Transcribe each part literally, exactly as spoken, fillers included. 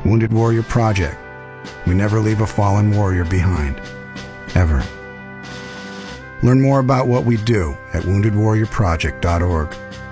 Wounded Warrior Project. We never leave a fallen warrior behind. Ever. Learn more about what we do at wounded warrior project dot org.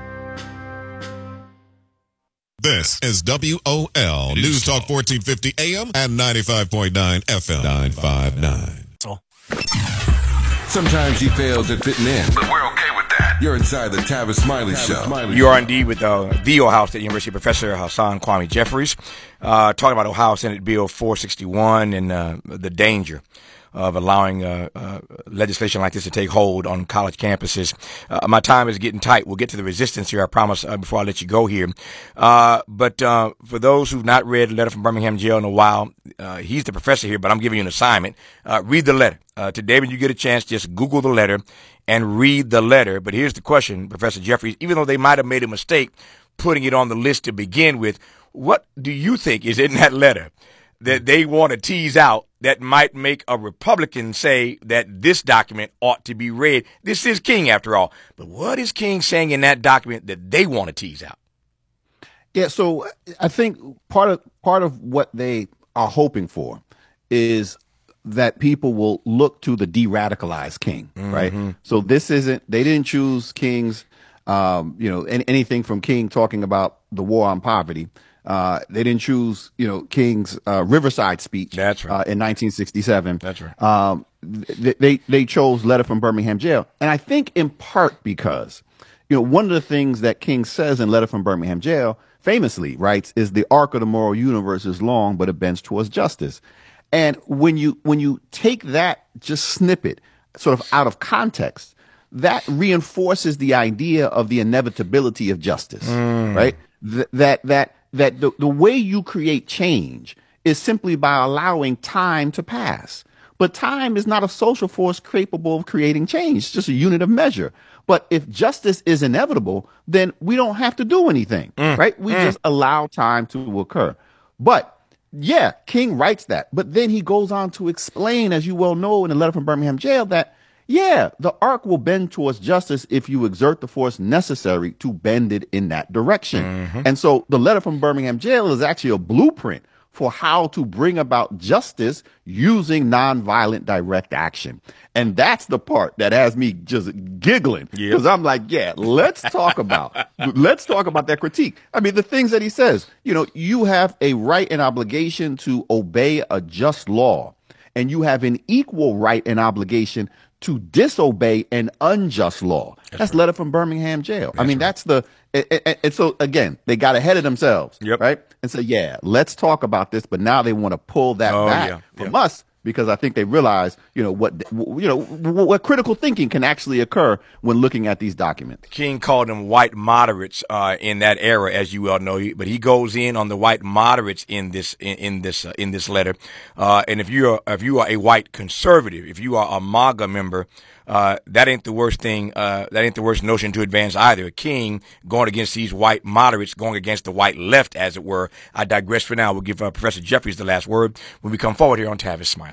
This is W O L News Talk fourteen fifty A M and ninety-five point nine F M. nine five nine. Sometimes he fails at fitting in, but we're okay with that. You're inside the Tavis Smiley Tavis Show. Smiley you are indeed with uh, the Ohio State University professor Hassan Kwame Jeffries, uh, talking about Ohio Senate Bill four sixty-one and uh, the danger of allowing uh, uh, legislation like this to take hold on college campuses. Uh, my time is getting tight. We'll get to the resistance here, I promise, uh, before I let you go here. Uh, but uh, for those who've not read a letter from Birmingham Jail in a while, uh, he's the professor here, but I'm giving you an assignment. Uh, read the letter. Uh, today, when you get a chance, just Google the letter and read the letter. But here's the question, Professor Jeffries. Even though they might have made a mistake putting it on the list to begin with, what do you think is in that letter that they want to tease out that might make a Republican say that this document ought to be read? This is King, after all. But what is King saying in that document that they want to tease out? Yeah, so I think part of part of what they are hoping for is that people will look to the de-radicalized King, mm-hmm. right? So this isn't, they didn't choose King's, um, you know, any, anything from King talking about the war on poverty. Uh, they didn't choose, you know, King's uh, Riverside speech. That's right. Uh, in nineteen sixty-seven. That's right. Um, they, they they chose Letter from Birmingham Jail, and I think in part because, you know, one of the things that King says in Letter from Birmingham Jail, famously writes, is the arc of the moral universe is long, but it bends towards justice. And when you when you take that just snippet, sort of out of context, that reinforces the idea of the inevitability of justice, mm. right? Th- that that. that the, the way you create change is simply by allowing time to pass. But time is not a social force capable of creating change. It's just a unit of measure. But if justice is inevitable, then we don't have to do anything, mm. right? We mm. just allow time to occur. But yeah, King writes that. But then he goes on to explain, as you well know in the Letter from Birmingham Jail, that yeah, the arc will bend towards justice if you exert the force necessary to bend it in that direction. Mm-hmm. And so the Letter from Birmingham Jail is actually a blueprint for how to bring about justice using nonviolent direct action. And that's the part that has me just giggling, because yep. I'm like, yeah, let's talk about, let's talk about that critique. I mean, the things that he says, you know, you have a right and obligation to obey a just law, and you have an equal right and obligation to disobey an unjust law. That's, that's right. Letter from Birmingham Jail. That's I mean, right. that's the, and, and so again, they got ahead of themselves, yep. right? And so, yeah, let's talk about this. But now they want to pull that oh, back yeah. from yeah. us, because I think they realize, you know, what, you know, what critical thinking can actually occur when looking at these documents. King called them white moderates uh, in that era, as you well know, but he goes in on the white moderates in this in, in this uh, in this letter. Uh, and if you are if you are a white conservative, if you are a MAGA member, uh, that ain't the worst thing. Uh, that ain't the worst notion to advance either. King going against these white moderates, going against the white left, as it were. I digress for now. We'll give uh, Professor Jeffries the last word when we come forward here on Tavis Smiley.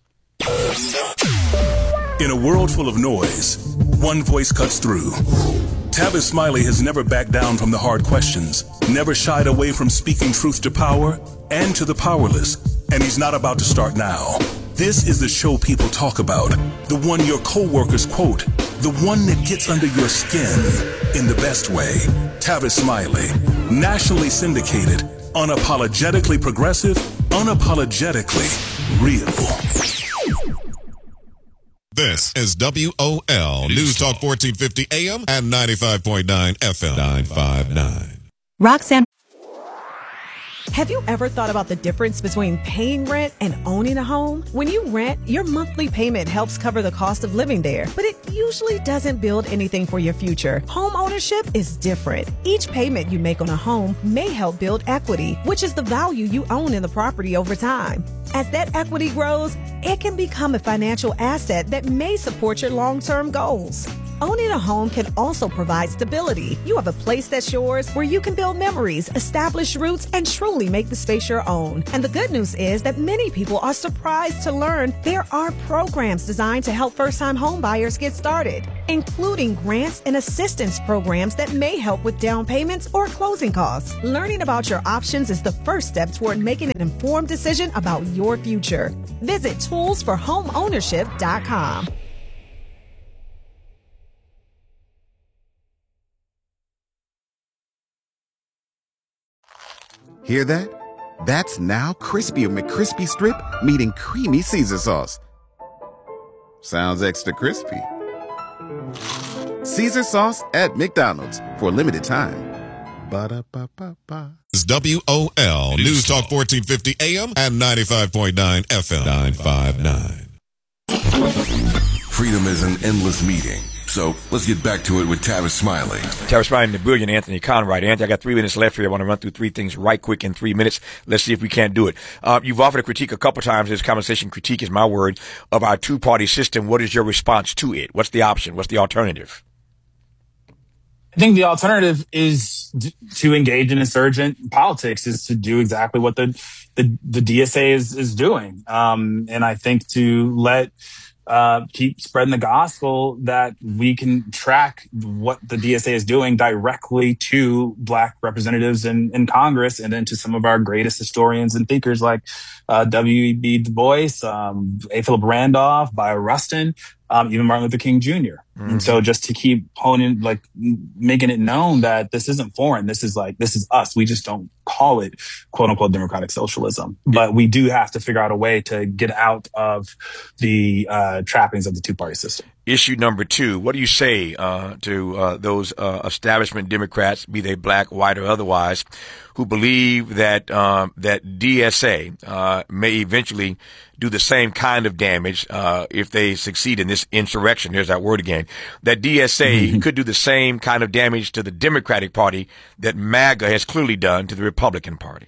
In a world full of noise, one voice cuts through. Tavis Smiley has never backed down from the hard questions, never shied away from speaking truth to power and to the powerless, and he's not about to start now. This is the show people talk about, the one your coworkers quote, the one that gets under your skin in the best way. Tavis Smiley, nationally syndicated, unapologetically progressive, unapologetically real. This is W O L News Talk fourteen fifty A M and ninety-five point nine F M. nine five nine. Roxanne. Have you ever thought about the difference between paying rent and owning a home? When you rent, your monthly payment helps cover the cost of living there, but it usually doesn't build anything for your future. Home ownership is different. Each payment you make on a home may help build equity, which is the value you own in the property over time. As that equity grows, it can become a financial asset that may support your long-term goals. Owning a home can also provide stability. You have a place that's yours where you can build memories, establish roots, and truly make the space your own. And the good news is that many people are surprised to learn there are programs designed to help first-time home buyers get started, including grants and assistance programs that may help with down payments or closing costs. Learning about your options is the first step toward making an informed decision about your future. Visit tools for home ownership dot com. Hear that? That's now crispy McCrispy Strip meeting creamy Caesar sauce. Sounds extra crispy. Caesar sauce at McDonald's for a limited time. Ba-da-ba-ba-ba. It's W O L News Talk fourteen fifty A M and ninety-five point nine F M. nine five nine. Freedom is an endless meeting. So let's get back to it with Tavis Smiley. Tavis Smiley and the brilliant Anthony Conright. Anthony, I got three minutes left here. I want to run through three things right quick in three minutes. Let's see if we can't do it. Uh, you've offered a critique a couple times. This conversation, critique is my word, of our two-party system. What is your response to it? What's the option? What's the alternative? I think the alternative is d- to engage in insurgent politics, is to do exactly what the the, the D S A is, is doing. Um, and I think to let Uh, keep spreading the gospel that we can track what the D S A is doing directly to Black representatives in, in Congress, and then to some of our greatest historians and thinkers like uh, W E B Du Bois, um, A. Philip Randolph, Bayard Rustin, um, even Martin Luther King Junior Mm-hmm. And so just to keep honing, like making it known that this isn't foreign. This is like, this is us. We just don't call it quote unquote democratic socialism, but we do have to figure out a way to get out of the uh, trappings of the two party system. Issue number two, what do you say uh, to uh, those uh, establishment Democrats, be they black, white, or otherwise, who believe that um, that D S A uh, may eventually do the same kind of damage uh, if they succeed in this insurrection? There's that word again. That D S A could do the same kind of damage to the Democratic Party that MAGA has clearly done to the Republican Party.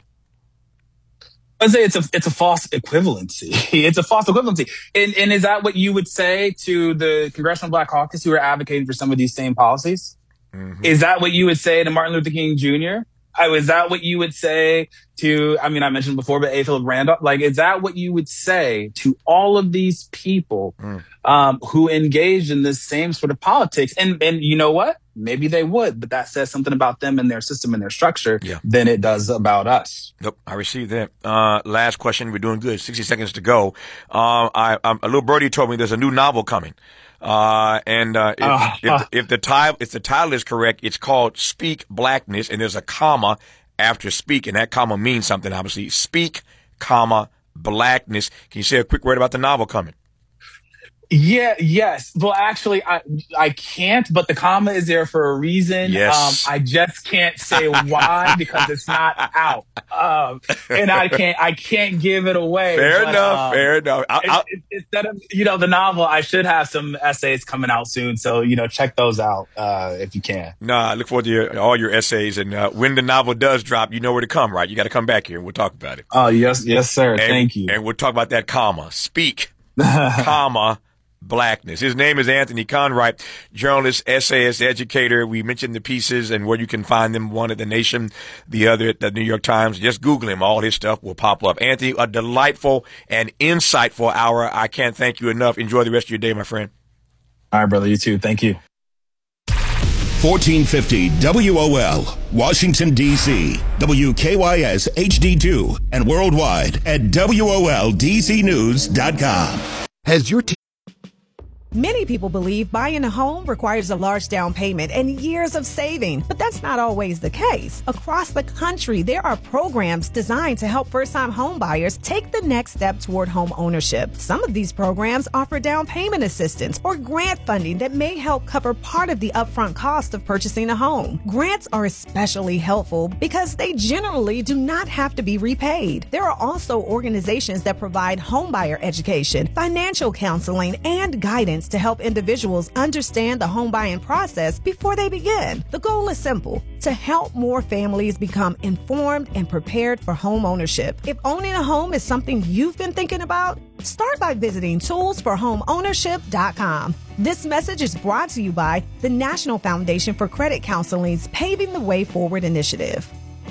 I'd say it's a it's a false equivalency. It's a false equivalency. And, and is that what you would say to the Congressional Black Caucus who are advocating for some of these same policies? Mm-hmm. Is that what you would say to Martin Luther King Junior? I, is that what you would say to, I mean, I mentioned before, but A. Philip Randolph? Like, is that what you would say to all of these people mm. um, who engaged in this same sort of politics? And, and you know what? Maybe they would, but that says something about them and their system and their structure yeah. than it does about us. Nope, I received that. Uh, last question. We're doing good. sixty seconds to go. Uh, I, I'm, a little birdie told me there's a new novel coming. Uh, and, uh, if, uh, if, uh, if the title, if the title is correct, it's called Speak Blackness, and there's a comma after speak, and that comma means something, obviously. Speak, comma, blackness. Can you say a quick word about the novel coming? Yeah, yes. Well, actually, I I can't, but the comma is there for a reason. Yes. Um, I just can't say why because it's not out. Um, and I can't I can't give it away. Fair but, enough. Um, fair enough. I'll, I'll, it, it, instead of you know the novel, I should have some essays coming out soon. So you know, check those out uh, if you can. No, nah, I look forward to your, all your essays. And uh, when the novel does drop, you know where to come, right? You got to come back here and we'll talk about it. Oh yes, yes, sir. And, Thank you. And we'll talk about that comma. Speak, comma. Blackness. His name is Anthony Conright, journalist, essayist, educator. We mentioned the pieces and where you can find them. One at The Nation, the other at the New York Times. Just Google him. All his stuff will pop up. Anthony, a delightful and insightful hour. I can't thank you enough. Enjoy the rest of your day, my friend. All right, brother. You too. Thank you. fourteen fifty W O L, Washington, D C, W K Y S H D two, and worldwide at W O L D C news dot com. Has your team Many people believe buying a home requires a large down payment and years of saving, but that's not always the case. Across the country, there are programs designed to help first-time home buyers take the next step toward home ownership. Some of these programs offer down payment assistance or grant funding that may help cover part of the upfront cost of purchasing a home. Grants are especially helpful because they generally do not have to be repaid. There are also organizations that provide homebuyer education, financial counseling, and guidance to help individuals understand the home buying process before they begin. The goal is simple: to help more families become informed and prepared for home ownership. If owning a home is something you've been thinking about, start by visiting tools for home ownership dot com. This message is brought to you by the National Foundation for Credit Counseling's Paving the Way Forward initiative.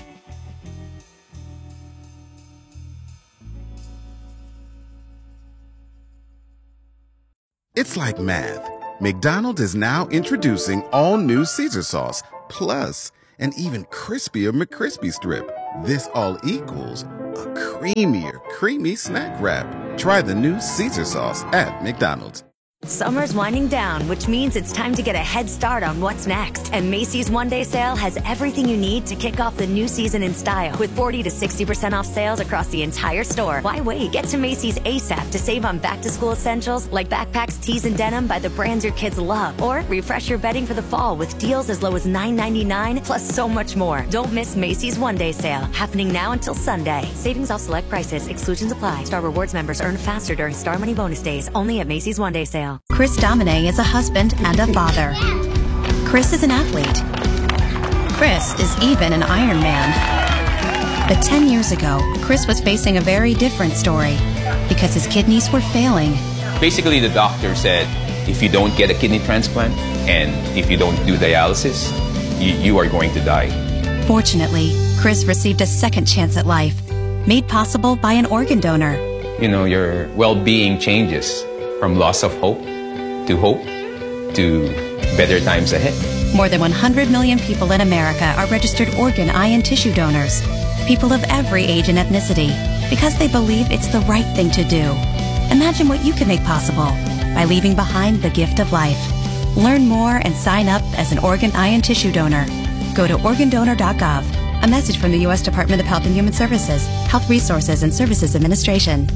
It's like math. McDonald's is now introducing all new Caesar sauce, plus an even crispier McCrispy strip. This all equals a creamier, creamy snack wrap. Try the new Caesar sauce at McDonald's. Summer's winding down, which means it's time to get a head start on what's next. And Macy's One Day Sale has everything you need to kick off the new season in style. With forty to sixty percent off sales across the entire store. Why wait? Get to Macy's ASAP to save on back-to-school essentials like backpacks, tees, and denim by the brands your kids love. Or refresh your bedding for the fall with deals as low as nine ninety-nine, plus so much more. Don't miss Macy's One Day Sale, happening now until Sunday. Savings off select prices. Exclusions apply. Star Rewards members earn faster during Star Money bonus days. Only at Macy's One Day Sale. Chris Domine is a husband and a father. Chris is an athlete. Chris is even an Iron Man. But ten years ago, Chris was facing a very different story because his kidneys were failing. Basically, the doctor said, if you don't get a kidney transplant and if you don't do dialysis, you, you are going to die. Fortunately, Chris received a second chance at life, made possible by an organ donor. You know, your well-being changes from loss of hope to hope, to better times ahead. More than one hundred million people in America are registered organ, eye, and tissue donors. People of every age and ethnicity, because they believe it's the right thing to do. Imagine what you can make possible by leaving behind the gift of life. Learn more and sign up as an organ, eye, and tissue donor. Go to organ donor dot gov. A message from the U S Department of Health and Human Services, Health Resources and Services Administration.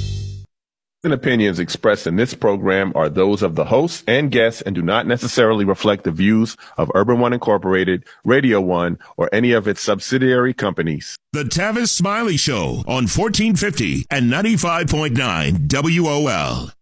And opinions expressed in this program are those of the hosts and guests and do not necessarily reflect the views of Urban One Incorporated, Radio One, or any of its subsidiary companies. The Tavis Smiley Show on fourteen fifty and ninety-five point nine W O L.